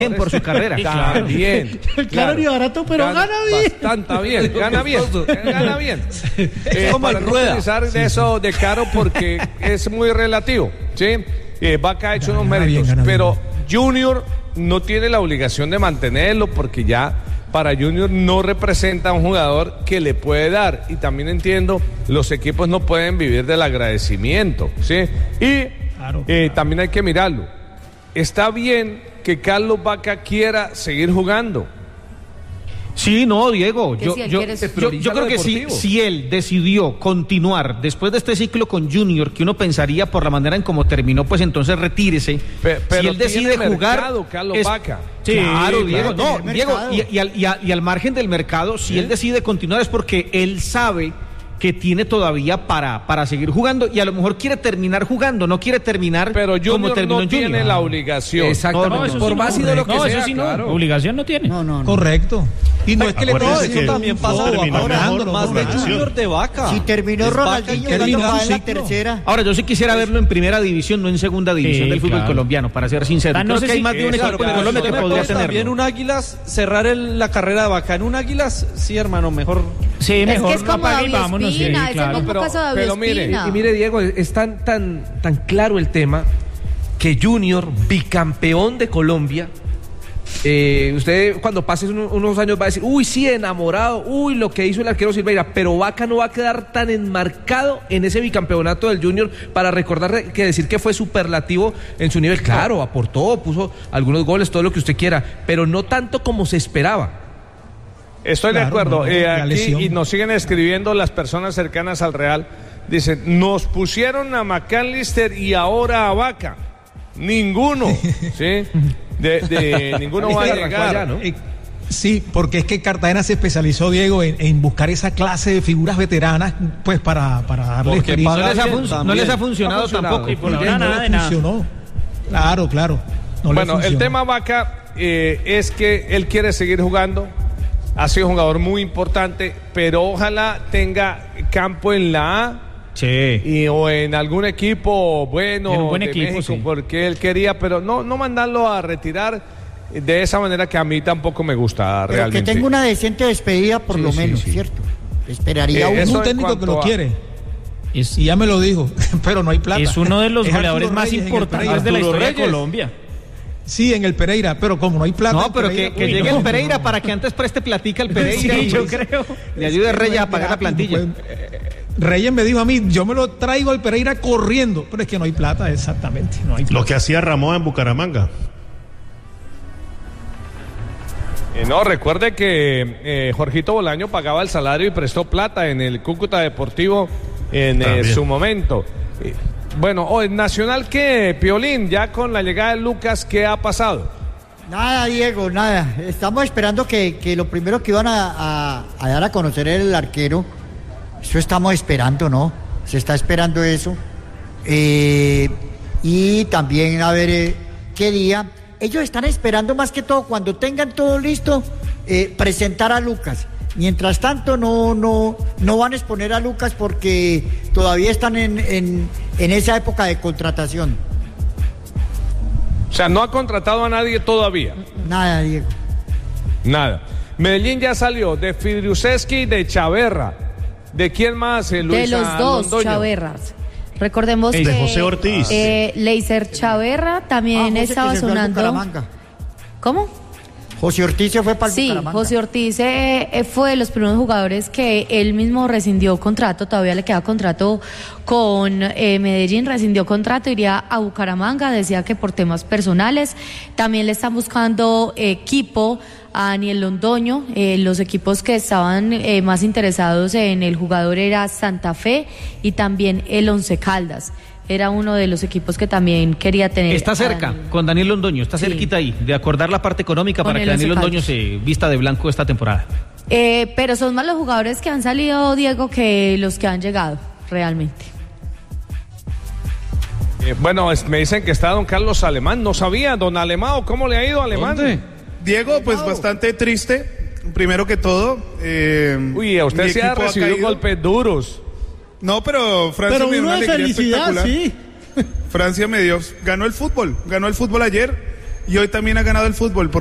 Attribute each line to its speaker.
Speaker 1: por su carrera.
Speaker 2: Claro, bien.
Speaker 3: Claro, ni barato, pero gana bien.
Speaker 2: Bastante bien, gana bien.
Speaker 1: Como
Speaker 2: para
Speaker 1: en
Speaker 2: no
Speaker 1: rueda.
Speaker 2: utilizar eso de caro porque es muy relativo, ¿sí? Vaca ha hecho unos méritos,
Speaker 3: gana
Speaker 2: pero Junior no tiene la obligación de mantenerlo porque ya para Junior no representa un jugador que le puede dar, y también entiendo, los equipos no pueden vivir del agradecimiento, ¿sí? Y
Speaker 3: Claro.
Speaker 2: También hay que mirarlo. Está bien que Carlos Vaca quiera seguir jugando.
Speaker 1: Sí, no, Diego,
Speaker 4: Que
Speaker 1: yo
Speaker 4: si él quiere-
Speaker 1: creo que si él decidió continuar después de este ciclo con Junior, que uno pensaría por la manera en cómo terminó, pues entonces retírese.
Speaker 2: Pero
Speaker 1: si él decide
Speaker 2: tiene
Speaker 1: jugar,
Speaker 2: mercado, Carlos Vaca.
Speaker 1: Sí, claro, Diego.
Speaker 3: claro,
Speaker 1: No,
Speaker 3: tiene
Speaker 1: Diego,
Speaker 3: mercado.
Speaker 1: y al margen del mercado, si él decide continuar es porque él sabe que tiene todavía para seguir jugando, y a lo mejor quiere terminar jugando, no quiere terminar
Speaker 2: Pero
Speaker 1: como
Speaker 2: Junior
Speaker 1: terminó
Speaker 2: no
Speaker 1: en Junior.
Speaker 2: tiene la obligación.
Speaker 5: Exactamente.
Speaker 1: No, eso
Speaker 5: por
Speaker 1: sí
Speaker 5: más
Speaker 1: no,
Speaker 5: ídolo que
Speaker 3: no,
Speaker 5: sea,
Speaker 3: eso sí no.
Speaker 5: claro.
Speaker 6: Obligación no tiene.
Speaker 3: No. Correcto.
Speaker 5: Y no es que le
Speaker 7: Acuérdense
Speaker 5: eso
Speaker 7: que
Speaker 5: también pasa
Speaker 7: terminó
Speaker 5: más de Junior de Vaca.
Speaker 6: Si terminó
Speaker 5: Es Vaca
Speaker 6: Ronaldinho
Speaker 5: el que
Speaker 6: jugando
Speaker 5: termina
Speaker 6: para
Speaker 5: un
Speaker 6: la
Speaker 5: ciclo.
Speaker 6: tercera.
Speaker 1: Ahora, yo sí quisiera verlo en primera división, no en segunda división del fútbol colombiano, para ser sincero.
Speaker 7: Ah, no
Speaker 1: Creo
Speaker 7: sé
Speaker 1: que hay
Speaker 7: si-
Speaker 1: más de un
Speaker 5: Claro,
Speaker 1: equipo en
Speaker 5: pero
Speaker 1: Colombia que
Speaker 5: una
Speaker 1: podría
Speaker 5: cosa, también
Speaker 1: tenerlo.
Speaker 5: un Águilas, cerrar la carrera de Vaca. En un Águilas, sí, hermano, mejor.
Speaker 7: Sí,
Speaker 4: Es
Speaker 7: mejor
Speaker 4: que es
Speaker 7: no
Speaker 4: como
Speaker 7: apague y
Speaker 4: David
Speaker 7: vámonos. Sí,
Speaker 4: Ospina, es
Speaker 7: claro.
Speaker 4: el mismo caso de David
Speaker 2: pero mire,
Speaker 4: Ospina.
Speaker 8: Y mire, Diego, es tan claro el tema que Junior, bicampeón de Colombia, usted cuando pase unos años va a decir, uy, sí, enamorado, uy, lo que hizo el arquero Silveira, pero Vaca no va a quedar tan enmarcado en ese bicampeonato del Junior para recordar que decir que fue superlativo en su nivel. Claro, aportó, puso algunos goles, todo lo que usted quiera, pero no tanto como se esperaba.
Speaker 2: Estoy de
Speaker 3: Claro,
Speaker 2: acuerdo.
Speaker 3: no, la
Speaker 2: Aquí,
Speaker 3: lesión.
Speaker 2: y nos siguen escribiendo las personas cercanas al Real. Dicen, nos pusieron a McAllister y ahora a Vaca. Ninguno, ¿sí? Ninguno va a llegar.
Speaker 8: Allá, ¿no?
Speaker 3: Sí, porque es que Cartagena se especializó, Diego, en buscar esa clase de figuras veteranas, pues para darle
Speaker 5: Porque
Speaker 3: experiencia.
Speaker 1: No les ha funcionado tampoco.
Speaker 7: Y por
Speaker 3: No
Speaker 7: ahora nada
Speaker 3: le
Speaker 7: de nada.
Speaker 3: funcionó. Claro. No le
Speaker 2: Bueno, el
Speaker 3: funcionó.
Speaker 2: tema Vaca es que él quiere seguir jugando. Ha sido un jugador muy importante, pero ojalá tenga campo en la A.
Speaker 1: Sí.
Speaker 2: O en algún equipo bueno
Speaker 7: En un buen
Speaker 2: de
Speaker 7: equipo,
Speaker 2: México,
Speaker 7: sí.
Speaker 2: porque él quería, pero no mandarlo a retirar de esa manera, que a mí tampoco me gusta
Speaker 6: Pero
Speaker 2: realmente.
Speaker 6: que tenga una decente despedida por lo menos, ¿cierto? Esperaría
Speaker 2: eso
Speaker 6: uno.
Speaker 3: Un técnico
Speaker 2: en
Speaker 3: que lo
Speaker 2: cuanto a-
Speaker 3: quiere.
Speaker 7: Es,
Speaker 3: Y ya me lo dijo, pero no hay plata.
Speaker 7: es uno de los
Speaker 3: Es
Speaker 7: goleadores
Speaker 3: Arturo
Speaker 7: más
Speaker 3: Reyes en el
Speaker 7: importantes
Speaker 3: Pereira.
Speaker 7: de la
Speaker 2: Arturo
Speaker 7: historia de
Speaker 2: Reyes.
Speaker 7: Colombia.
Speaker 3: Sí, en el Pereira, pero como no hay plata.
Speaker 1: No,
Speaker 3: en
Speaker 1: pero
Speaker 3: Pereira,
Speaker 1: que
Speaker 3: uy,
Speaker 1: llegue
Speaker 3: no,
Speaker 1: el Pereira
Speaker 3: no.
Speaker 1: para que antes preste platica el Pereira.
Speaker 7: Sí,
Speaker 1: y
Speaker 7: yo creo.
Speaker 1: le ayude a Reyes a pagar la plantilla.
Speaker 3: Reyes me dijo a mí, yo me lo traigo al Pereira corriendo, pero es que no hay plata, exactamente, no hay plata.
Speaker 7: Lo que hacía Ramón en Bucaramanga.
Speaker 2: No, recuerde que Jorgito Bolaño pagaba el salario y prestó plata en el Cúcuta Deportivo en su momento. Bueno, en Nacional, ¿qué, Piolín? Ya con la llegada de Lucas, ¿qué ha pasado?
Speaker 6: Nada, Diego, nada. Estamos esperando que lo primero que iban a dar a conocer el arquero. Eso estamos esperando, ¿no? Se está esperando eso. Y también a ver qué día. Ellos están esperando más que todo, cuando tengan todo listo, presentar a Lucas. Mientras tanto, no van a exponer a Lucas porque todavía están en esa época de contratación.
Speaker 2: O sea, no ha contratado a nadie todavía.
Speaker 6: Nada, Diego.
Speaker 2: Nada. Medellín ya salió de Fidriuseski y de Chaverra. ¿De quién más, Luisa
Speaker 4: De los dos
Speaker 2: Londoño?
Speaker 4: Chaverras. Recordemos
Speaker 7: De
Speaker 4: que
Speaker 7: José Ortiz.
Speaker 4: Leiser Chaverra también
Speaker 6: José,
Speaker 4: estaba
Speaker 6: que se fue al
Speaker 4: sonando.
Speaker 6: Bucaramanga.
Speaker 4: ¿Cómo?
Speaker 6: José Ortiz se fue para el
Speaker 4: Sí,
Speaker 6: Bucaramanga.
Speaker 4: José Ortiz fue de los primeros jugadores que él mismo rescindió contrato, todavía le queda contrato con Medellín, rescindió contrato, iría a Bucaramanga, decía que por temas personales. También le están buscando equipo a Daniel Londoño. Los equipos que estaban más interesados en el jugador era Santa Fe y también el Once Caldas. Era uno de los equipos que también quería tener.
Speaker 1: Está cerca,
Speaker 4: a Daniel.
Speaker 1: con Daniel Londoño, está
Speaker 4: Sí.
Speaker 1: cerquita ahí, de acordar la parte económica
Speaker 4: Con
Speaker 1: para
Speaker 4: el
Speaker 1: que Daniel
Speaker 4: Once
Speaker 1: Londoño
Speaker 4: Caldas.
Speaker 1: se vista de blanco esta temporada.
Speaker 4: Pero son más los jugadores que han salido, Diego, que los que han llegado, realmente.
Speaker 2: Bueno, me dicen que está don Carlos Alemán. No sabía, don Alemán, ¿cómo le ha ido, Alemán?
Speaker 9: Diego, pues bastante triste, primero que todo.
Speaker 2: Uy, a usted
Speaker 9: mi
Speaker 2: sí ha
Speaker 9: equipo
Speaker 2: recibido
Speaker 9: caído.
Speaker 2: golpes duros.
Speaker 9: No, pero Francia
Speaker 3: Pero
Speaker 9: me dio
Speaker 3: uno
Speaker 9: una
Speaker 3: de
Speaker 9: alegría
Speaker 3: felicidad,
Speaker 9: espectacular.
Speaker 3: sí.
Speaker 9: Francia ganó el fútbol ayer y hoy también ha ganado el fútbol.